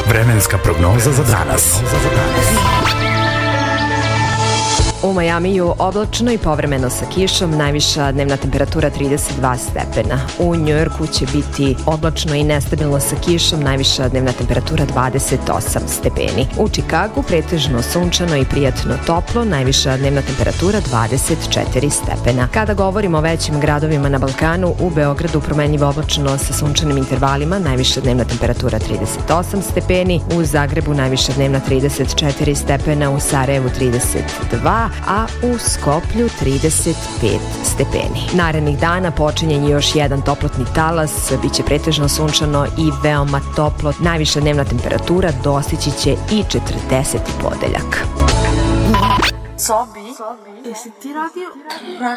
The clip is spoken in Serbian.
Vremenska prognoza za danas. U Majamiju oblačno i povremeno sa kišom, najviša dnevna temperatura 32 stepena. U Njujorku će biti oblačno i nestabilno sa kišom, najviša dnevna temperatura 28 stepeni. U Čikagu pretežno sunčano i prijatno toplo, najviša dnevna temperatura 24 stepena. Kada govorimo o većim gradovima na Balkanu, u Beogradu promenljivo oblačno sa sunčanim intervalima, najviša dnevna temperatura 38 stepeni, u Zagrebu najviša dnevna 34 stepena, u Sarajevu 32, a u Skoplju 35 stepeni. Narednih dana počinje još jedan toplotni talas, biće pretežno sunčano i veoma toplo. Najviša dnevna temperatura dostići će i 40 podeljak. Sobi, jesi ti radio?